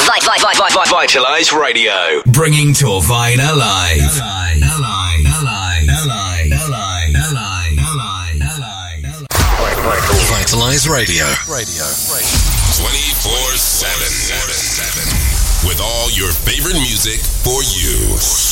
Vitalize Radio, bringing Torvine alive. Vitalize Radio. 24/7. With all your favorite music for you.